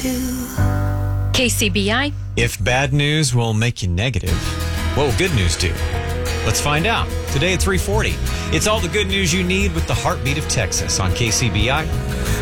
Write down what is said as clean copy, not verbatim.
KCBI. If bad news will make you negative, what will good news do? Let's find out. Today at 3:40. It's all the good news you need with the heartbeat of Texas on KCBI.